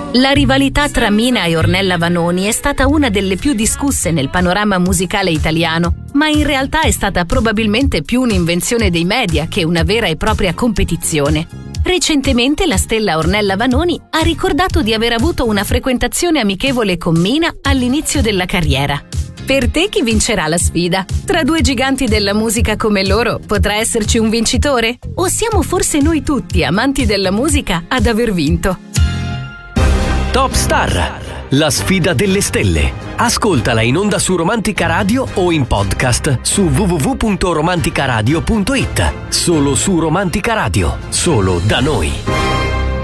La rivalità tra Mina e Ornella Vanoni è stata una delle più discusse nel panorama musicale italiano, ma in realtà è stata probabilmente più un'invenzione dei media che una vera e propria competizione. Recentemente la stella Ornella Vanoni ha ricordato di aver avuto una frequentazione amichevole con Mina all'inizio della carriera. Per te chi vincerà la sfida? Tra due giganti della musica come loro potrà esserci un vincitore? O siamo forse noi tutti, amanti della musica, ad aver vinto? Top Star, la sfida delle stelle. Ascoltala in onda su Romantica Radio o in podcast su www.romanticaradio.it. Solo su Romantica Radio, solo da noi.